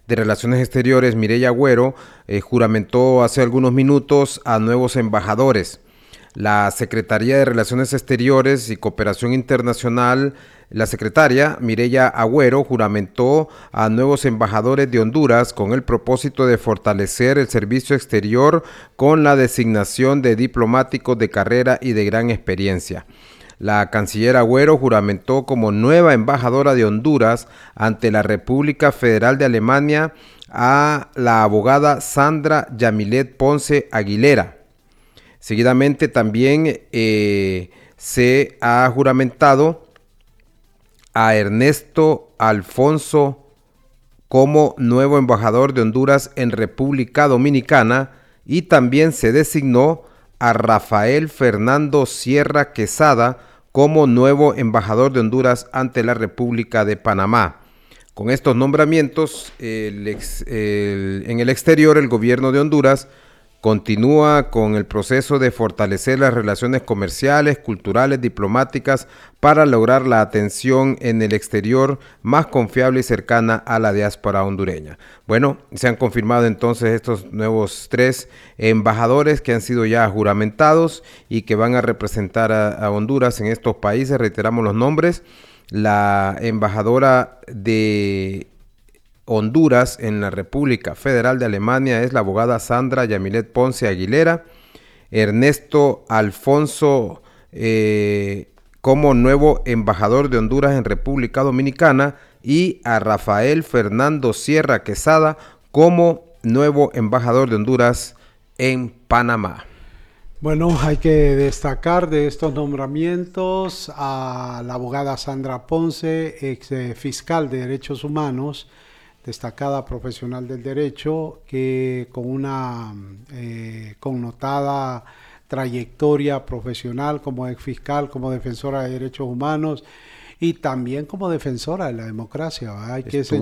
de Relaciones Exteriores, Mireya Agüero, juramentó hace algunos minutos a nuevos embajadores. La Secretaría de Relaciones Exteriores y Cooperación Internacional, la secretaria Mireya Agüero, juramentó a nuevos embajadores de Honduras con el propósito de fortalecer el servicio exterior con la designación de diplomáticos de carrera y de gran experiencia. La canciller Agüero juramentó como nueva embajadora de Honduras ante la República Federal de Alemania a la abogada Sandra Yamilet Ponce Aguilera. Seguidamente también se ha juramentado a Ernesto Alfonso como nuevo embajador de Honduras en República Dominicana y también se designó a Rafael Fernando Sierra Quesada como nuevo embajador de Honduras ante la República de Panamá. Con estos nombramientos, en el exterior, el gobierno de Honduras continúa con el proceso de fortalecer las relaciones comerciales, culturales, diplomáticas para lograr la atención en el exterior más confiable y cercana a la diáspora hondureña. Bueno, se han confirmado entonces estos nuevos 3 embajadores que han sido ya juramentados y que van a representar a Honduras en estos países. Reiteramos los nombres: la embajadora de Honduras en la República Federal de Alemania es la abogada Sandra Yamilet Ponce Aguilera. Ernesto Alfonso como nuevo embajador de Honduras en República Dominicana y a Rafael Fernando Sierra Quesada como nuevo embajador de Honduras en Panamá. Bueno, hay que destacar de estos nombramientos a la abogada Sandra Ponce, ex fiscal de Derechos Humanos, destacada profesional del derecho, que con una connotada trayectoria profesional como ex fiscal, como defensora de derechos humanos y también como defensora de la democracia. Hay que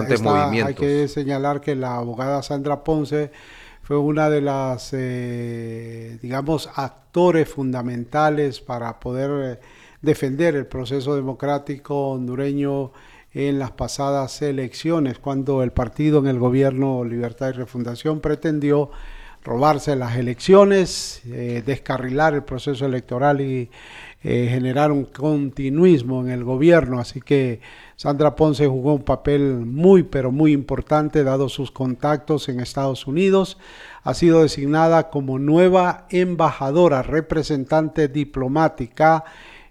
señalar que la abogada Sandra Ponce fue una de las, digamos, actores fundamentales para poder defender el proceso democrático hondureño en las pasadas elecciones, cuando el partido en el gobierno Libertad y Refundación pretendió robarse las elecciones, descarrilar el proceso electoral y generar un continuismo en el gobierno. Así que Sandra Ponce jugó un papel muy, pero muy importante, dado sus contactos en Estados Unidos. Ha sido designada como nueva embajadora, representante diplomática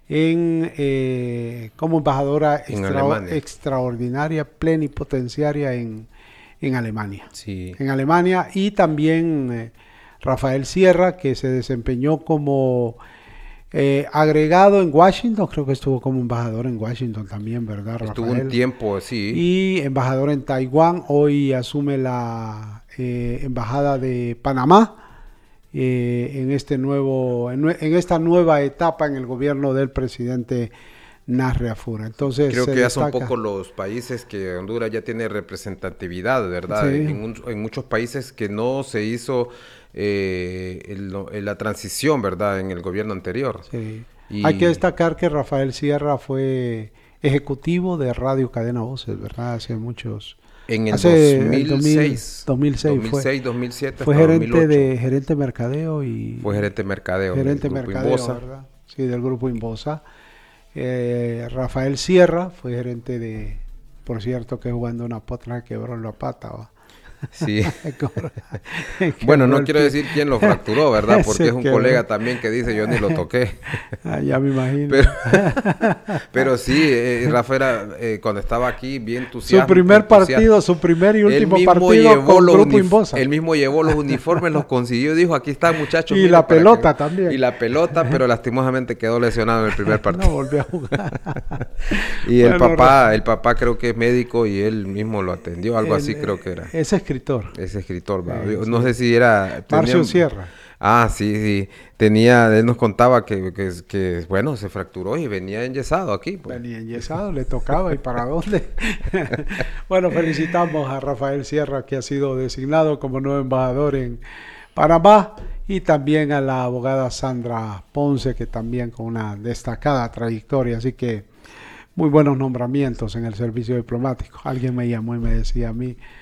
como embajadora extraordinaria, plenipotenciaria en Alemania. Sí. En Alemania, y también Rafael Sierra, que se desempeñó como agregado en Washington, creo que estuvo como embajador en Washington también, ¿verdad, Rafael? Estuvo un tiempo, sí. Y embajador en Taiwán, hoy asume la embajada de Panamá. En esta nueva etapa en el gobierno del presidente Nasri Afura. Entonces, creo que ya son pocos los países que Honduras ya tiene representatividad, ¿verdad? Sí. En muchos países que no se hizo la transición, ¿verdad? En el gobierno anterior. Sí. Hay que destacar que Rafael Sierra fue ejecutivo de Radio Cadena Voces, ¿verdad? Hace muchos... En el 2006, 2007 fue gerente de mercadeo y fue gerente de mercadeo Inbosa, ¿verdad? Sí, del grupo Inbosa. Rafael Sierra fue gerente de, por cierto, que jugando una potra quebró la pata, ¿va? Sí. Bueno, no quiero decir quién lo fracturó, ¿verdad? Porque es un colega también que dice yo ni lo toqué. Ya me imagino. Pero sí, Rafa era, cuando estaba aquí, bien entusiasta. Su primer partido, su primer y último partido con Grupo Inbosa. Él mismo llevó los uniformes, los consiguió y dijo, aquí están, muchachos. Y la pelota también. Y la pelota, pero lastimosamente quedó lesionado en el primer partido. No volvió a jugar. Y el papá creo que es médico y él mismo lo atendió, algo así creo que era. Es escritor. Es escritor, no sé si era... Marcio Sierra. Ah, sí. Él nos contaba que bueno, se fracturó y venía enyesado aquí. Pues. Venía enyesado, le tocaba, ¿y para dónde? Bueno, felicitamos a Rafael Sierra, que ha sido designado como nuevo embajador en Panamá, y también a la abogada Sandra Ponce, que también con una destacada trayectoria. Así que muy buenos nombramientos en el servicio diplomático. Alguien me llamó y me decía a mí,